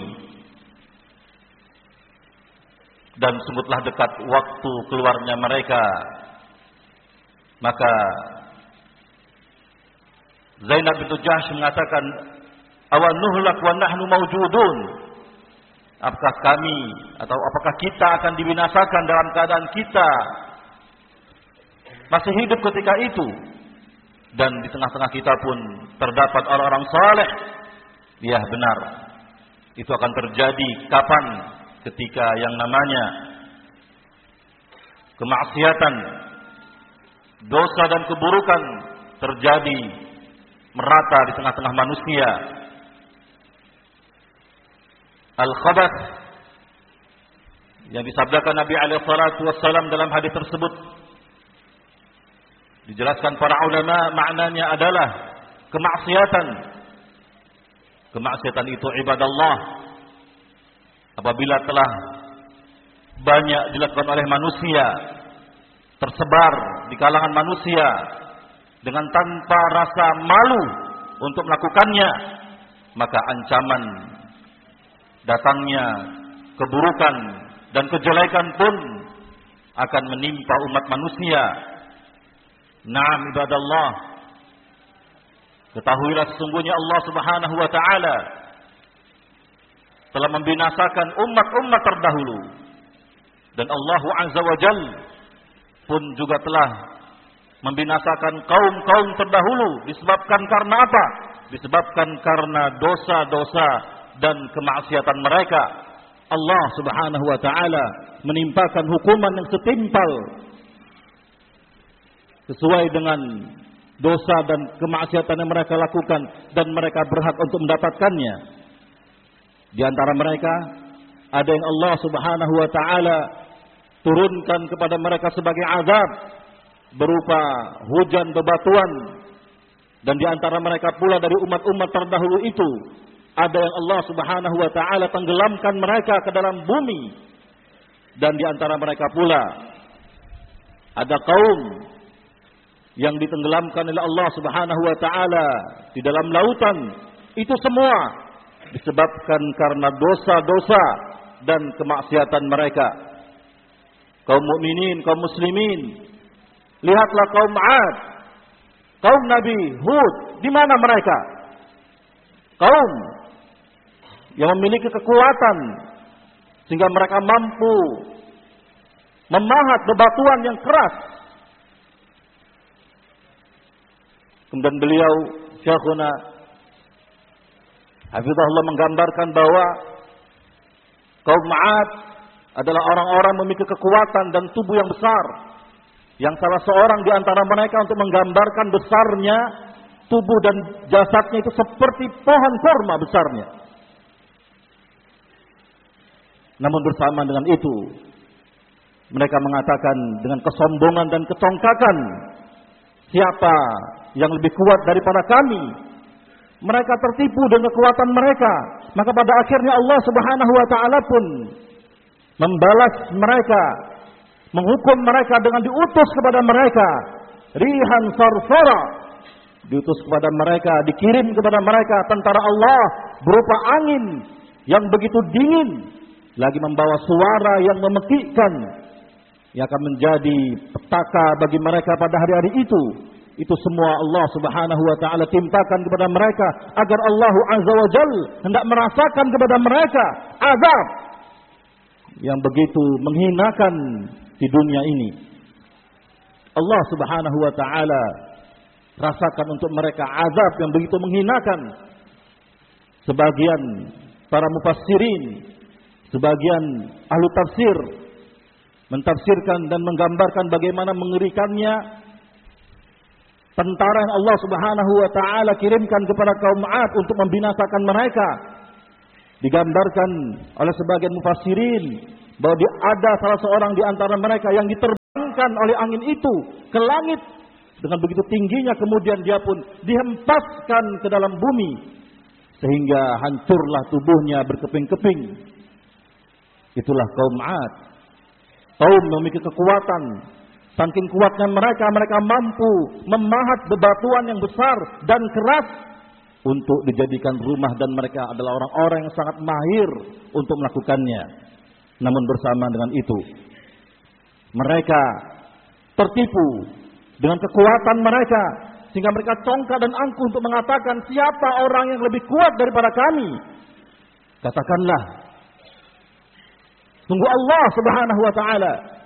Dan sebutlah dekat waktu keluarnya mereka, maka Zainab bintu Jahsh mengatakan, "Awan nuhlak wa nahnu mawjudun." Apakah kami atau apakah kita akan dibinasakan dalam keadaan kita masih hidup ketika itu? Dan di tengah-tengah kita pun terdapat orang-orang saleh. Ya benar, itu akan terjadi kapan? Ketika yang namanya kemaksiatan, dosa dan keburukan terjadi merata di tengah-tengah manusia. Al-khabath yang disabdakan Nabi alaihi salatu wassalam dalam hadis tersebut, dijelaskan para ulama, maknanya adalah kemaksiatan. Kemaksiatan itu ibadallah. Apabila telah banyak dilakukan oleh manusia, tersebar di kalangan manusia dengan tanpa rasa malu untuk melakukannya, maka ancaman datangnya keburukan dan kejelekan pun akan menimpa umat manusia. Naam ibadallah, ketahuilah sesungguhnya Allah Subhanahu wa taala telah membinasakan umat-umat terdahulu, dan Allah Azza wa Jal pun juga telah membinasakan kaum-kaum terdahulu. Disebabkan karena apa? Disebabkan karena dosa-dosa dan kemaksiatan mereka. Allah Subhanahu wa taala menimpakan hukuman yang setimpal sesuai dengan dosa dan kemaksiatan yang mereka lakukan, dan mereka berhak untuk mendapatkannya. Di antara mereka ada yang Allah Subhanahu wa taala turunkan kepada mereka sebagai azab berupa hujan bebatuan, dan di antara mereka pula dari umat-umat terdahulu itu ada yang Allah Subhanahu wa taala tenggelamkan mereka ke dalam bumi, dan di antara mereka pula ada kaum yang ditenggelamkan oleh Allah Subhanahu wa taala di dalam lautan. Itu semua disebabkan karena dosa-dosa dan kemaksiatan mereka. Kaum mukminin, kaum muslimin, lihatlah kaum 'Ad, kaum Nabi Hud, di mana mereka? Kaum yang memiliki kekuatan sehingga mereka mampu memahat bebatuan yang keras. Kemudian beliau Syekhuna Hafizahullah menggambarkan bahwa kaum 'Ad adalah orang-orang memiliki kekuatan dan tubuh yang besar, yang salah seorang di antara mereka untuk menggambarkan besarnya tubuh dan jasadnya itu seperti pohon kurma besarnya. Namun bersama dengan itu, mereka mengatakan dengan kesombongan dan kecongkakan, siapa yang lebih kuat daripada kami? Mereka tertipu dengan kekuatan mereka. Maka pada akhirnya Allah Subhanahu wa taala pun membalas mereka, menghukum mereka dengan diutus kepada mereka rihan sarsara, diutus kepada mereka, dikirim kepada mereka tentara Allah berupa angin yang begitu dingin, lagi membawa suara yang memekikkan, yang akan menjadi petaka bagi mereka pada hari-hari itu. Itu semua Allah Subhanahu wa taala timpakan kepada mereka agar Allah Azza wa Jal hendak merasakan kepada mereka azab yang begitu menghinakan di dunia ini. Allah Subhanahu wa taala rasakan untuk mereka azab yang begitu menghinakan. Sebagian para mufassirin, sebagian ahlu tafsir mentafsirkan dan menggambarkan bagaimana mengerikannya tentara yang Allah Subhanahu wa taala kirimkan kepada kaum 'Ad untuk membinasakan mereka. Digambarkan oleh sebagian mufassirin bahwa ada salah seorang di antara mereka yang diterbangkan dihembuskan oleh angin itu ke langit. Dengan begitu tingginya kemudian dia pun dihempaskan ke dalam bumi. Sehingga hancurlah tubuhnya berkeping-keping. Itulah kaum 'Ad. Kaum memiliki kekuatan. Saking kuatnya mereka mampu memahat bebatuan yang besar dan keras untuk dijadikan rumah, dan mereka adalah orang-orang yang sangat mahir untuk melakukannya. Namun bersama dengan itu, mereka tertipu dengan kekuatan mereka, sehingga mereka congkak dan angkuh untuk mengatakan, siapa orang yang lebih kuat daripada kami? Katakanlah, sungguh Allah Subhanahu wa ta'ala